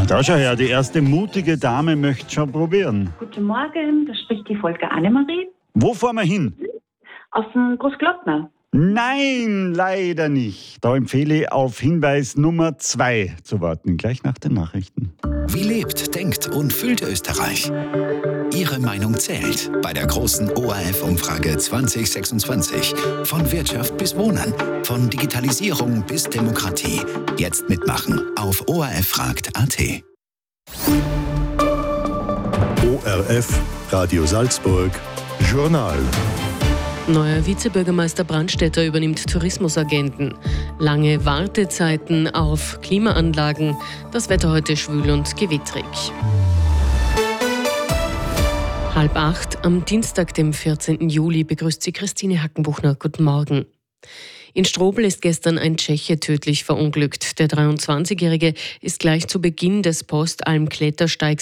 Da schau her, die erste mutige Dame möchte schon probieren. Guten Morgen, da spricht die Volker Annemarie Wo fahren wir hin? aus dem Großglockner. Nein, leider nicht. Da empfehle ich auf Hinweis Nummer 2 zu warten, gleich nach den Nachrichten. Wie lebt, denkt und fühlt Österreich? Ihre Meinung zählt bei der großen ORF-Umfrage 2026. Von Wirtschaft bis Wohnen, von Digitalisierung bis Demokratie. Jetzt mitmachen auf orffragt.at. ORF, Radio Salzburg, Journal. Neuer Vizebürgermeister Brandstätter übernimmt Tourismusagenten. Lange Wartezeiten auf Klimaanlagen. Das Wetter heute schwül und gewittrig. 7:30 am Dienstag, dem 14. Juli, begrüßt Sie Christine Hackenbuchner. Guten Morgen. In Strobl ist gestern ein Tscheche tödlich verunglückt. Der 23-Jährige ist gleich zu Beginn des Postalm-Klettersteigs